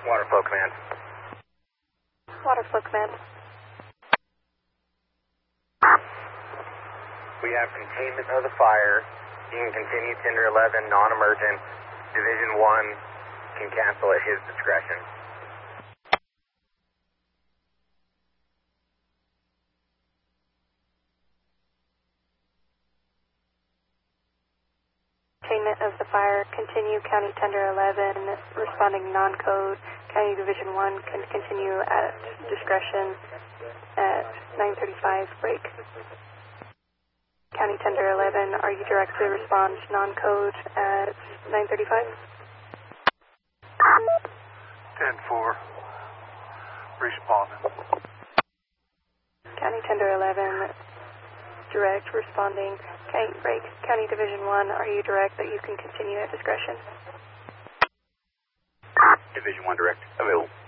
Water flow command. Water flow command. We have containment of the fire. You can continue tender 11, non-emergent. Division 1 can cancel at his discretion. Containment of the fire. Continue County Tender 11, responding non-code. County Division 1 can continue at discretion at 9:35 break. County Tender 11, are you direct to respond non-code at 9:35? 10-4. Responding. County Tender 11, direct responding. Okay, break. County Division 1, are you direct that you can continue at discretion? Division 1 direct, available.